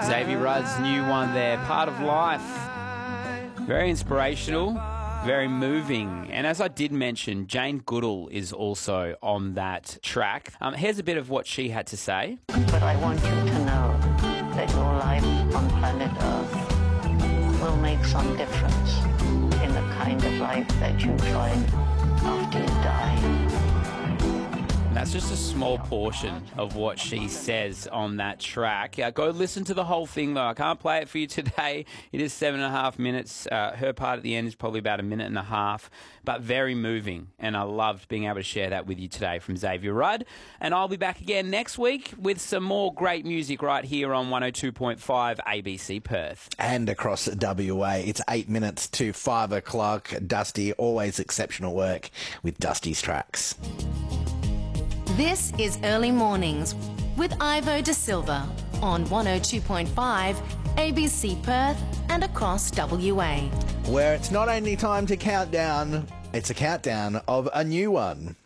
Xavier Rudd's new one there, Part of Life. Very inspirational, very moving. And as I did mention, Jane Goodall is also on that track. Here's a bit of what she had to say. But I want you to know that your life on planet Earth will make some difference in the kind of life that you find after you die. That's just a small portion of what she says on that track. Go listen to the whole thing, though. I can't play it for you today. It is 7.5 minutes. Her part at the end is probably about 1.5 minutes, but very moving. And I loved being able to share that with you today from Xavier Rudd. And I'll be back again next week with some more great music right here on 102.5 ABC Perth. And across WA, it's 8 minutes to 5 o'clock. Dusty, always exceptional work with Dusty's Tracks. This is Early Mornings with Ivo Da Silva on 102.5 ABC Perth and across WA. Where it's not only time to count down, it's a countdown of a new one.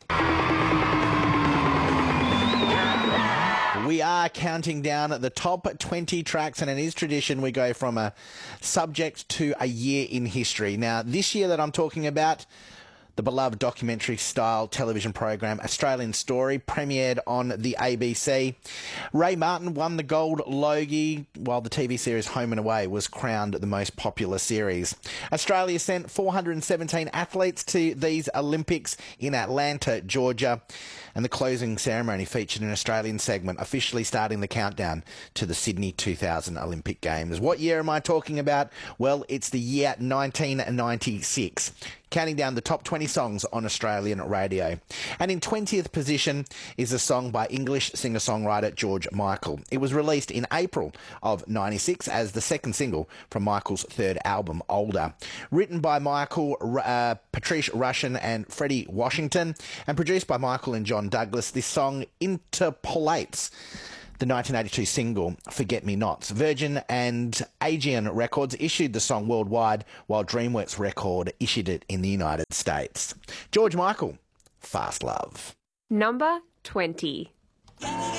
We are counting down the top 20 tracks, and it is tradition we go from a subject to a year in history. Now, this year that I'm talking about, the beloved documentary-style television program Australian Story premiered on the ABC. Ray Martin won the Gold Logie, while the TV series Home and Away was crowned the most popular series. Australia sent 417 athletes to these Olympics in Atlanta, Georgia, and the closing ceremony featured an Australian segment officially starting the countdown to the Sydney 2000 Olympic Games. What year am I talking about? Well, it's the year 1996. Counting down the top 20 songs on Australian radio. And in 20th position is a song by English singer-songwriter George Michael. It was released in April of 96 as the second single from Michael's third album, Older. Written by Michael, Patrice Rushen and Freddie Washington, and produced by Michael and John Douglas, this song interpolates the 1982 single Forget Me Nots. Virgin and Aegean Records issued the song worldwide, while DreamWorks Record issued it in the United States. George Michael, Fast Love. Number 20.